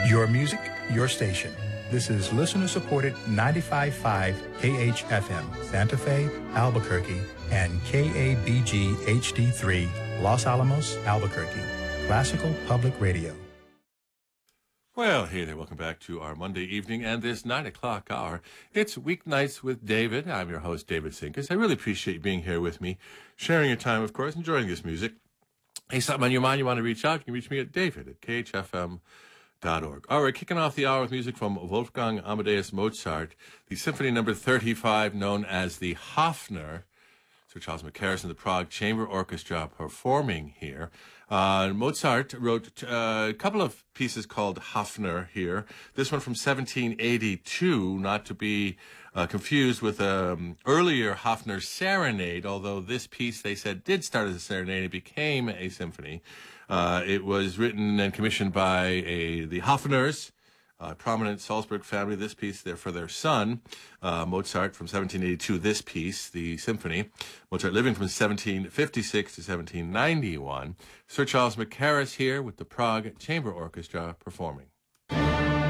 Your music, your station. This is listener-supported 95.5 KHFM, Santa Fe, Albuquerque, and KABG HD3, Los Alamos, Albuquerque. Classical Public Radio. Well, hey there. Welcome back to our Monday evening and this 9 o'clock hour. It's Weeknights with David. I'm your host, David Sinkus. I really appreciate you being here with me, sharing your time, of course, enjoying this music. Hey, something on your mind you want to reach out, you can reach me at david@khfm.org. All right, kicking off the hour with music from Wolfgang Amadeus Mozart, the Symphony Number 35, known as the Hofner. Sir Charles Mackerras and the Prague Chamber Orchestra performing here. Mozart wrote a couple of pieces called Hofner here. This one from 1782, not to be confused with earlier Hofner Serenade, although this piece, they said, did start as a serenade. It became a symphony. It was written and commissioned by the Hofners, prominent Salzburg family. This piece there for their son, Mozart, from 1782. This piece, the symphony. Mozart living from 1756 to 1791. Sir Charles Mackerras here with the Prague Chamber Orchestra performing.